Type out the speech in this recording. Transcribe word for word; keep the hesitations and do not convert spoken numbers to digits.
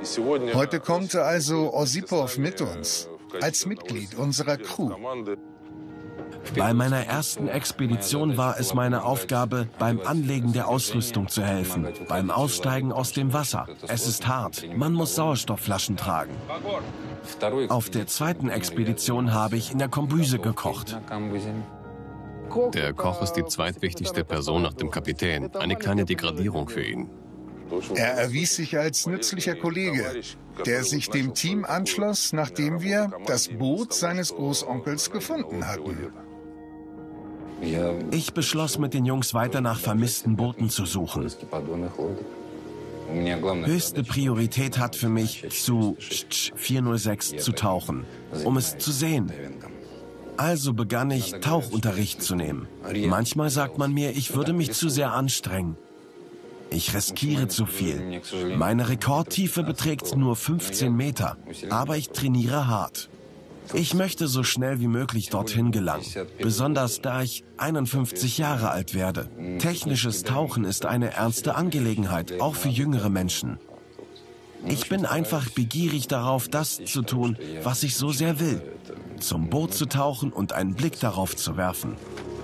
Heute kommt also Osipow mit uns, als Mitglied unserer Crew. Bei meiner ersten Expedition war es meine Aufgabe, beim Anlegen der Ausrüstung zu helfen, beim Aussteigen aus dem Wasser. Es ist hart, man muss Sauerstoffflaschen tragen. Auf der zweiten Expedition habe ich in der Kombüse gekocht. Der Koch ist die zweitwichtigste Person nach dem Kapitän. Eine kleine Degradierung für ihn. Er erwies sich als nützlicher Kollege, der sich dem Team anschloss, nachdem wir das Boot seines Großonkels gefunden hatten. Ich beschloss, mit den Jungs weiter nach vermissten Booten zu suchen. Höchste Priorität hat für mich, zu vierhundertsechs zu tauchen, um es zu sehen. Also begann ich, Tauchunterricht zu nehmen. Manchmal sagt man mir, ich würde mich zu sehr anstrengen. Ich riskiere zu viel. Meine Rekordtiefe beträgt nur fünfzehn Meter, aber ich trainiere hart. Ich möchte so schnell wie möglich dorthin gelangen, besonders da ich einundfünfzig Jahre alt werde. Technisches Tauchen ist eine ernste Angelegenheit, auch für jüngere Menschen. Ich bin einfach begierig darauf, das zu tun, was ich so sehr will. Zum Boot zu tauchen und einen Blick darauf zu werfen.